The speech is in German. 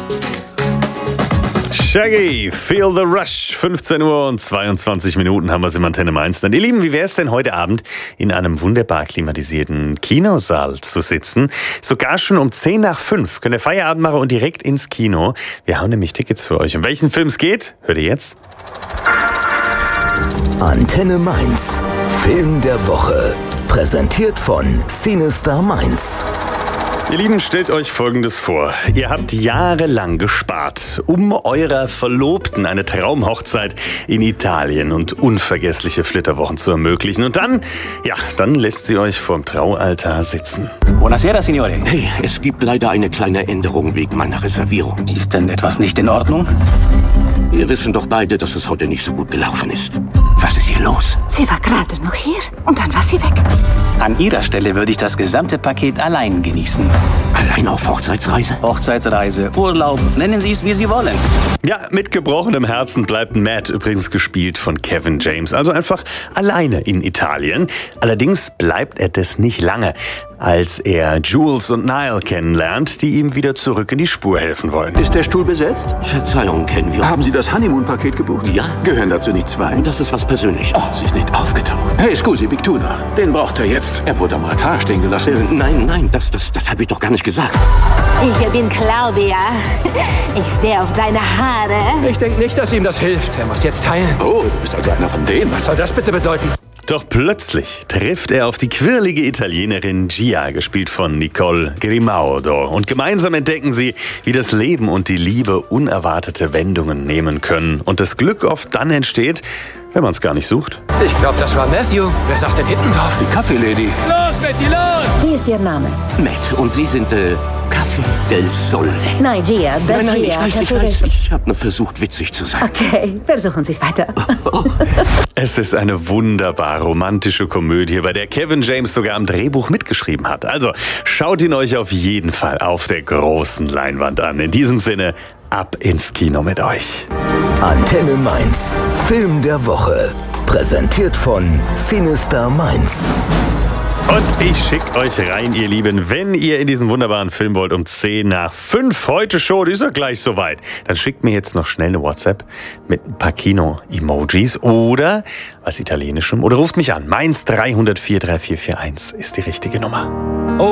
Shaggy, Feel the Rush. 15 Uhr und 22 Minuten haben wir es im Antenne Mainz. Ihr Lieben, wie wäre es denn heute Abend in einem wunderbar klimatisierten Kinosaal zu sitzen? Sogar schon um 10 nach 5 könnt ihr Feierabend machen und direkt ins Kino. Wir haben nämlich Tickets für euch. Um welchen Film es geht, hört ihr jetzt. Antenne Mainz. Film der Woche. Präsentiert von Cinestar Mainz. Ihr Lieben, stellt euch Folgendes vor. Ihr habt jahrelang gespart, um eurer Verlobten eine Traumhochzeit in Italien und unvergessliche Flitterwochen zu ermöglichen. Und dann lässt sie euch vorm Traualtar sitzen. Buonasera, Signore. Hey, es gibt leider eine kleine Änderung wegen meiner Reservierung. Ist denn etwas nicht in Ordnung? Wir wissen doch beide, dass es heute nicht so gut gelaufen ist. Was ist hier los? Sie war gerade noch hier und dann war sie weg. An Ihrer Stelle würde ich das gesamte Paket allein genießen. Allein auf Hochzeitsreise? Hochzeitsreise, Urlaub, nennen Sie es, wie Sie wollen. Ja, mit gebrochenem Herzen bleibt Matt, übrigens gespielt von Kevin James, also einfach alleine in Italien. Allerdings bleibt er das nicht lange, als er Jules und Niall kennenlernt, die ihm wieder zurück in die Spur helfen wollen. Ist der Stuhl besetzt? Verzeihung, kennen wir. Haben Sie das Honeymoon-Paket gebucht? Ja. Gehören dazu nicht zwei? Das ist was Persönliches. Oh, sie ist nicht aufgetaucht. Hey, scusi, Big Tuna. Den braucht er jetzt. Er wurde am Altar stehen gelassen. Nein, das habe ich doch gar nicht gesagt. Ich bin Claudia. Ich stehe auf deine Haare. Ich denke nicht, dass ihm das hilft. Er muss jetzt heilen. Oh, du bist also einer von denen. Was soll das bitte bedeuten? Doch plötzlich trifft er auf die quirlige Italienerin Gia, gespielt von Nicole Grimaudo. Und gemeinsam entdecken sie, wie das Leben und die Liebe unerwartete Wendungen nehmen können. Und das Glück oft dann entsteht, wenn man es gar nicht sucht. Ich glaube, das war Matthew. Wer saß denn hinten drauf? Die Kaffeelady. Los, Betty, los! Wie ist Ihr Name? Matt, und Sie sind, Café del Sole. Nein, Gia. Nein, ich weiß. Ich habe nur versucht, witzig zu sein. Okay, versuchen Sie es weiter. Es ist eine wunderbar romantische Komödie, bei der Kevin James sogar am Drehbuch mitgeschrieben hat. Also schaut ihn euch auf jeden Fall auf der großen Leinwand an. In diesem Sinne, ab ins Kino mit euch. Antenne Mainz. Film der Woche. Präsentiert von Cinestar Mainz. Und ich schicke euch rein, ihr Lieben, wenn ihr in diesen wunderbaren Film wollt, um 10 nach 5 heute schon, ist er gleich soweit, dann schickt mir jetzt noch schnell eine WhatsApp mit ein paar Kino-Emojis oder was Italienischem oder ruft mich an. Mainz 304 3441 ist die richtige Nummer.